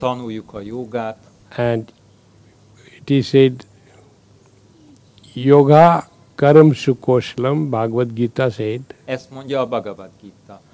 tanuljuk a jogát. And it is said, yoga karam sukoshlam, Bhagavad Gita said. Ezt mondja a Bhagavad Gita.